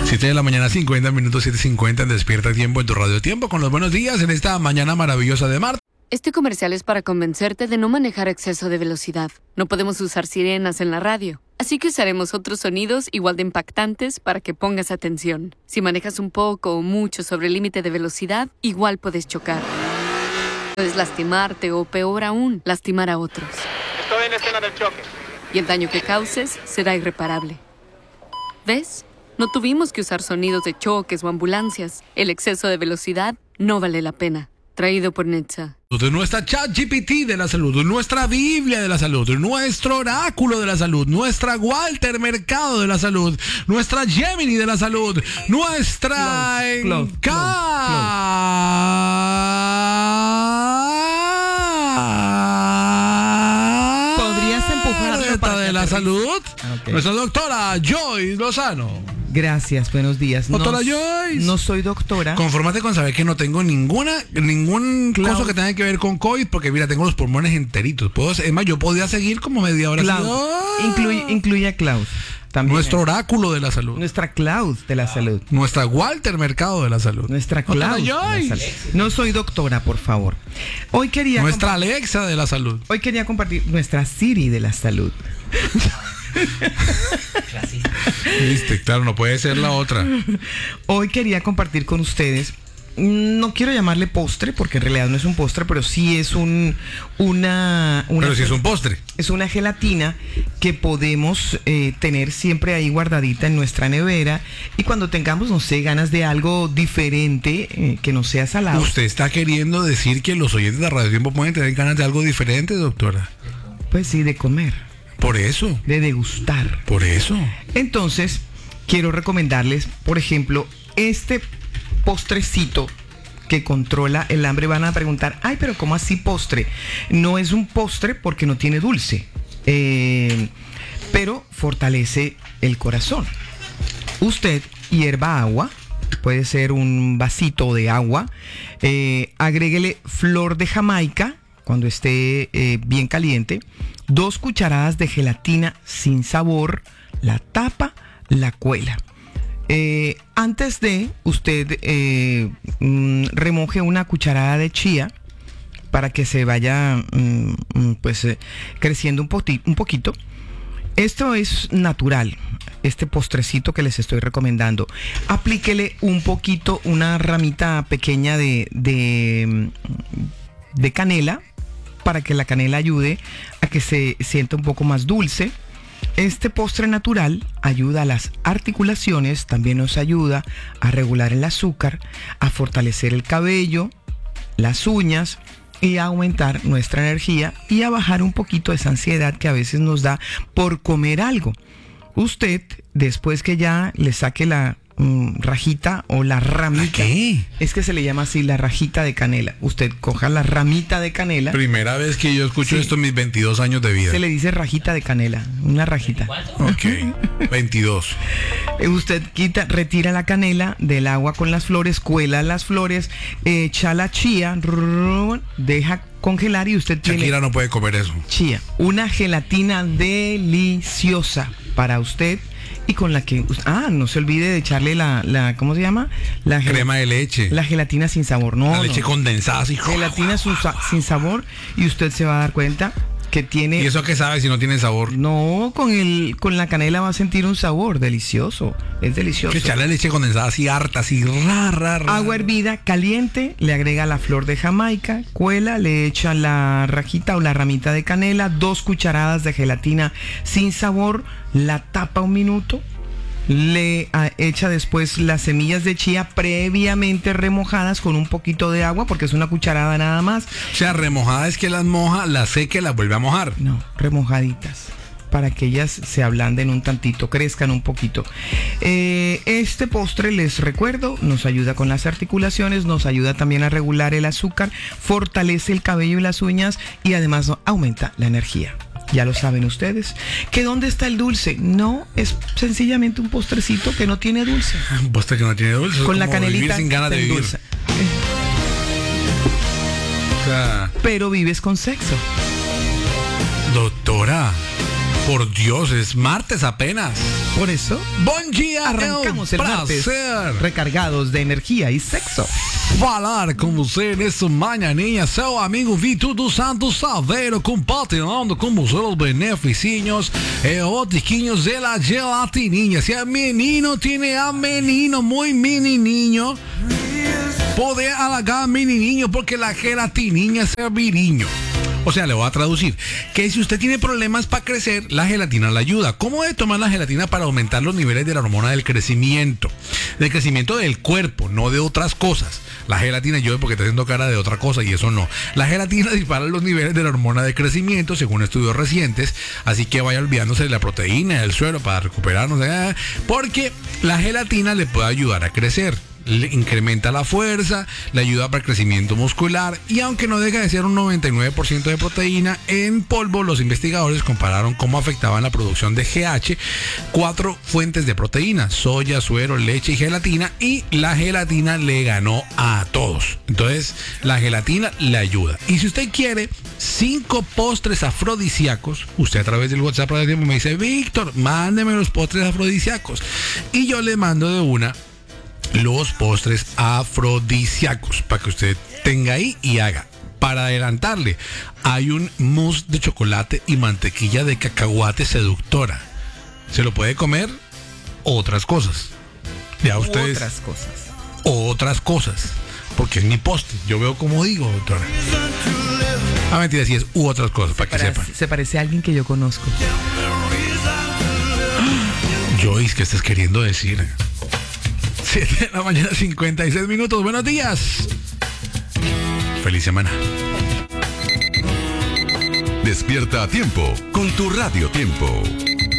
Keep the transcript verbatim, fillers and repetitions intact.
siete de la mañana, cincuenta minutos, siete cincuenta en Despierta Tiempo en tu Radio Tiempo con los buenos días en esta mañana maravillosa de martes. Este comercial es para convencerte de no manejar a exceso de velocidad. No podemos usar sirenas en la radio, así que usaremos otros sonidos igual de impactantes para que pongas atención. Si manejas un poco o mucho sobre el límite de velocidad, igual puedes chocar. Puedes lastimarte o, peor aún, lastimar a otros. Estoy en escena del choque. Y el daño que causes será irreparable. ¿Ves? No tuvimos que usar sonidos de choques o ambulancias. El exceso de velocidad no vale la pena. Traído por Netza. Nuestra ChatGPT de la salud, nuestra Biblia de la salud, nuestro oráculo de la salud, nuestra Walter Mercado de la salud, nuestra Gemini de la salud, nuestra Close, close, ¿podrías empujarlo de la salud? Okay. Nuestra doctora Joyce Lozano. Gracias, buenos días. Doctora no, Joyce. No soy doctora. Confórmate con saber que no tengo ninguna ningún Klaus. cosa que tenga que ver con COVID, porque mira, tengo los pulmones enteritos. Puedo, es más, yo podía seguir como media hora. Klaus. Así, Incluye, incluye a Klaus. También. Nuestro oráculo de la salud. Nuestra Klaus de la salud. Nuestra Walter Mercado de la salud. Nuestra Klaus de la salud. No soy doctora, por favor. Hoy quería Nuestra Alexa de la salud. Hoy quería compartir nuestra Siri de la salud. Viste, claro, no puede ser la otra. Hoy quería compartir con ustedes, no quiero llamarle postre porque en realidad no es un postre, pero sí es un una, una pero sí es un postre. Es una gelatina que podemos eh, tener siempre ahí guardadita en nuestra nevera, y cuando tengamos, no sé, ganas de algo diferente, eh, que no sea salado. ¿Usted está queriendo decir que los oyentes de Radio Tiempo pueden tener ganas de algo diferente, doctora? Pues sí, de comer. Por eso. De degustar. Por eso. Entonces, quiero recomendarles, por ejemplo, este postrecito que controla el hambre. Van a preguntar, ay, pero ¿cómo así postre? No es un postre porque no tiene dulce, eh, pero fortalece el corazón. Usted hierva agua, puede ser un vasito de agua, eh, agréguele flor de Jamaica cuando esté eh, bien caliente, dos cucharadas de gelatina sin sabor, la tapa, la cuela. Eh, antes de usted eh, mm, remoje una cucharada de chía para que se vaya mm, pues eh, creciendo un, poti- un poquito. Esto es natural, este postrecito que les estoy recomendando. Aplíquele un poquito, una ramita pequeña de, de, de canela, para que la canela ayude a que se sienta un poco más dulce. Este postre natural ayuda a las articulaciones, también nos ayuda a regular el azúcar, a fortalecer el cabello, las uñas y a aumentar nuestra energía y a bajar un poquito esa ansiedad que a veces nos da por comer algo. Usted, después que ya le saque la mm, rajita o la ramita. ¿Qué? Es que se le llama así, la rajita de canela. Usted coja la ramita de canela. Primera vez que yo escucho Sí. esto en mis veintidós años de vida. Se le dice rajita de canela, una rajita. Ok, veintidós. Eh, Usted quita, retira la canela del agua con las flores, cuela las flores, echa la chía, rrr, deja congelar y usted tiene Shakira no puede comer eso. chía, una gelatina deliciosa para usted y con la que, ah, no se olvide de echarle la, la ¿cómo se llama? La gel- Crema de leche. La gelatina sin sabor, no. La leche no. condensada así. Gelatina sin, sa- sin sabor y usted se va a dar cuenta que tiene. ¿Y eso qué sabe si no tiene sabor? No, con el con la canela va a sentir un sabor delicioso. Es delicioso. Que echarle leche condensada así harta, así ra, ra, ra. Agua hervida caliente, le agrega la flor de Jamaica, cuela, le echa la rajita o la ramita de canela, dos cucharadas de gelatina sin sabor, la tapa un minuto, le a, echa después las semillas de chía previamente remojadas con un poquito de agua, porque es una cucharada nada más. O sea, remojada es que las moja, las seca y las vuelve a mojar. No, remojaditas, para que ellas se ablanden un tantito, crezcan un poquito. Eh, este postre, les recuerdo, nos ayuda con las articulaciones, nos ayuda también a regular el azúcar, fortalece el cabello y las uñas y además aumenta la energía. Ya lo saben ustedes. ¿Que dónde está el dulce? No, es sencillamente un postrecito que no tiene dulce. Un postre que no tiene dulce. Con es la como vivir canelita sin ganas de se vivir. endulza. O sea, Pero vives con sexo. doctora, Por Dios, es martes apenas. Por eso, Buen día, arrancamos el martes recargados de energía y sexo. Falar com você nessa manhãinha, seu amigo Vitor dos Santos Saveiro, compartilhando com você os benefícios eróticos de la gelatininha. Si el menino tiene a menino, muy menininho, poder halagar a menininho porque la gelatininha es el viriño. O sea, le voy a traducir que si usted tiene problemas para crecer, la gelatina le ayuda. ¿Cómo debe tomar la gelatina para aumentar los niveles de la hormona del crecimiento? Del crecimiento del cuerpo, no de otras cosas. La gelatina ayuda porque está haciendo cara de otra cosa y eso no. La gelatina dispara los niveles de la hormona de crecimiento según estudios recientes. Así que vaya olvidándose de la proteína del suelo para recuperarnos. ¿eh? Porque la gelatina le puede ayudar a crecer. Le incrementa la fuerza, le ayuda para el crecimiento muscular y aunque no deja de ser un noventa y nueve por ciento de proteína en polvo, los investigadores compararon cómo afectaban la producción de G H, cuatro fuentes de proteína, soya, suero, leche y gelatina, y la gelatina le ganó a todos. Entonces, la gelatina le ayuda. Y si usted quiere cinco postres afrodisíacos, usted a través del WhatsApp me dice, Víctor, mándeme los postres afrodisíacos y yo le mando de una los postres afrodisíacos para que usted tenga ahí y haga. Para adelantarle, hay un mousse de chocolate y mantequilla de cacahuate seductora. Se lo puede comer otras cosas. Ya ustedes. Otras cosas. Otras cosas. Porque es mi postre. Yo veo como digo, doctora. Ah, mentira, sí es u otras cosas, para que Parece- sepan. Se parece a alguien que yo conozco. Joyce, ¿qué estás queriendo decir? siete de la mañana, cincuenta y seis minutos. Buenos días. Feliz semana. Despierta a tiempo con tu Radio Tiempo.